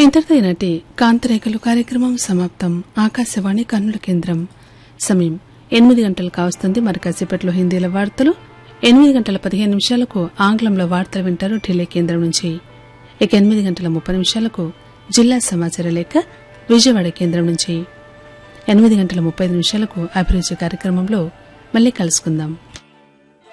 ఇంతటితో ఈనాటి కాంతిరేఖలు కార్యక్రమం సమాప్తం. ఆకాశవాణి కర్నూలు కేంద్రం. సమయం 8 గంటలు కావస్తుంది. మరి కాసేపట్లో హిందీలో వార్తలు, 8:15 ఆంగ్లంలో వార్తలు వింటారు ఢిల్లీ కేంద్రం నుంచి. ఇక 8:30 జిల్లా సమాచార లేఖ విజయవాడ కేంద్రం నుంచి. 8:35 అభిరుచి కార్యక్రమంలో మళ్లీ కలుసుకుందాం.